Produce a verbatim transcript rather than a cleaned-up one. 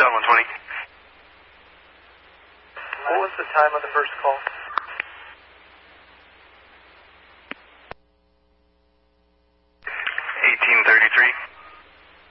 one twenty. What was the time of the first call? eighteen thirty-three.